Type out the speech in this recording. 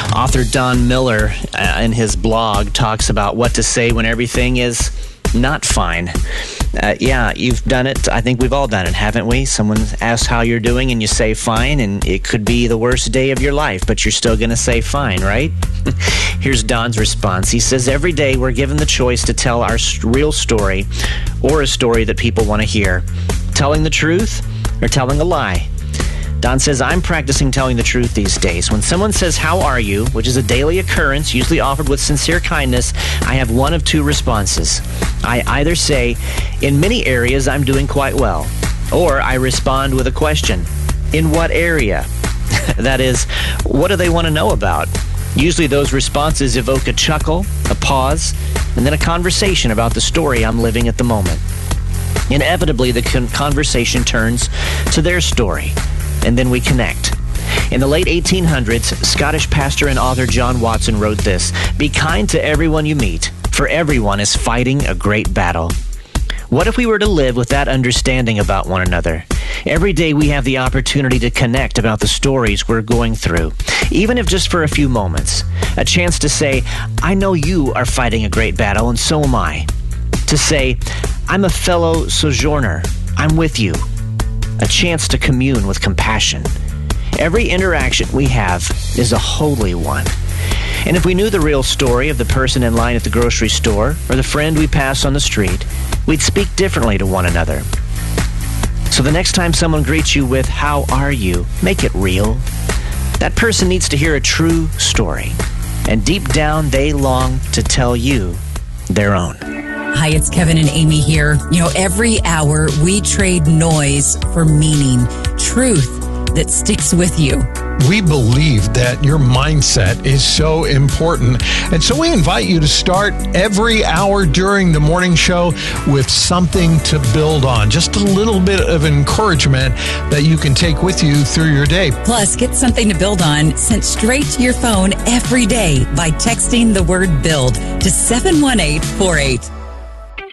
Author Don Miller, in his blog, talks about what to say when everything is not fine. Yeah, you've done it. I think we've all done it, haven't we? Someone asks how you're doing and you say fine, and it could be the worst day of your life, but you're still going to say fine, right? Here's Don's response. He says, every day we're given the choice to tell our real story or a story that people want to hear. Telling the truth or telling a lie. Don says, I'm practicing telling the truth these days. When someone says, how are you, which is a daily occurrence, usually offered with sincere kindness, I have one of two responses. I either say, in many areas, I'm doing quite well, or I respond with a question, in what area? That is, what do they want to know about? Usually those responses evoke a chuckle, a pause, and then a conversation about the story I'm living at the moment. Inevitably, the conversation turns to their story, and then we connect. In the late 1800s, Scottish pastor and author John Watson wrote this, "Be kind to everyone you meet, for everyone is fighting a great battle." What if we were to live with that understanding about one another? Every day we have the opportunity to connect about the stories we're going through, even if just for a few moments. A chance to say, I know you are fighting a great battle, and so am I. To say, I'm a fellow sojourner, I'm with you. A chance to commune with compassion. Every interaction we have is a holy one. And if we knew the real story of the person in line at the grocery store or the friend we pass on the street, we'd speak differently to one another. So the next time someone greets you with, how are you? Make it real. That person needs to hear a true story. And deep down, they long to tell you their own. Hi, it's Kevin and Amy here. You know, every hour we trade noise for meaning, truth that sticks with you. We believe that your mindset is so important. And so we invite you to start every hour during the morning show with something to build on. Just a little bit of encouragement that you can take with you through your day. Plus, get something to build on sent straight to your phone every day by texting the word BUILD to 71848.